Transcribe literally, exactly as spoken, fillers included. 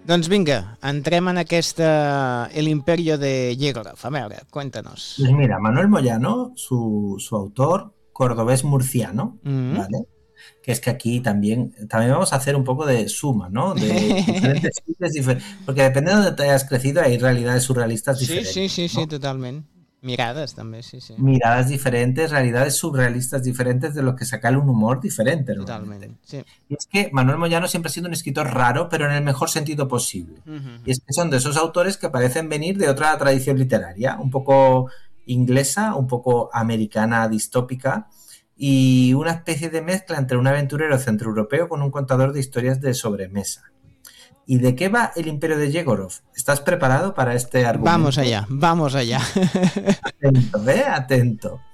Doncs vinga, entrem en aquesta El Imperio de Yegorov. A veure, cuéntanos. Pues mira, Manuel Moyano, su, su autor, cordobés murciano, Mm-hmm. ¿vale? Que es que aquí también, también vamos a hacer un poco de suma, ¿no? De diferentes difer porque dependiendo de donde te hayas crecido hay realidades surrealistas sí, diferentes. Sí, sí, sí, ¿no? totalment. Mirades també, sí, sí. Miradas diferentes, realidades surrealistas diferentes de lo que saca un humor diferente normalmente. Totalment, sí. Y es que Manuel Moyano siempre ha sido un escritor raro, pero en el mejor sentido posible. Mm-hmm. Y es que son de esos autores que parecen venir de otra tradición literaria, un poco inglesa, un poco americana, distópica, y una especie de mezcla entre un aventurero centroeuropeo con un contador de historias de sobremesa. ¿Y de qué va El Imperio de Yegorov? ¿Estás preparado para este argumento? Vamos allá, vamos allá. Atento, ¿eh? Atento.